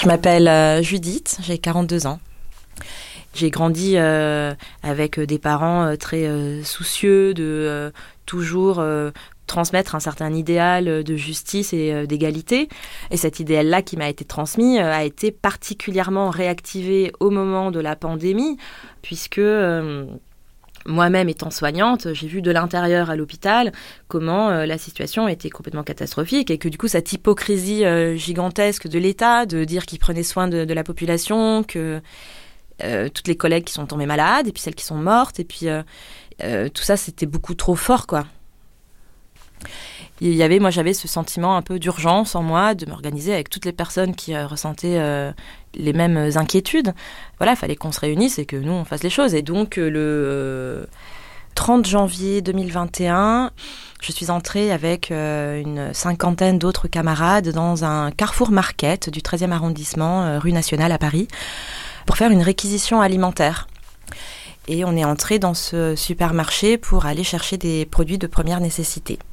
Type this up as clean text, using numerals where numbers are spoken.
Je m'appelle Judith, j'ai 42 ans. J'ai grandi avec des parents très soucieux de toujours transmettre un certain idéal de justice et d'égalité. Et cet idéal-là qui m'a été transmis a été particulièrement réactivé au moment de la pandémie, puisque moi-même étant soignante, j'ai vu de l'intérieur à l'hôpital comment la situation était complètement catastrophique et que du coup cette hypocrisie gigantesque de l'État de dire qu'il prenait soin de la population, que toutes les collègues qui sont tombées malades et puis celles qui sont mortes et puis tout ça c'était beaucoup trop fort quoi. Moi j'avais ce sentiment un peu d'urgence en moi de m'organiser avec toutes les personnes qui ressentaient les mêmes inquiétudes. Voilà, il fallait qu'on se réunisse et que nous on fasse les choses. Et donc le 30 janvier 2021, je suis entrée avec une cinquantaine d'autres camarades dans un Carrefour Market du 13e arrondissement, rue Nationale à Paris, pour faire une réquisition alimentaire. Et on est entré dans ce supermarché pour aller chercher des produits de première nécessité.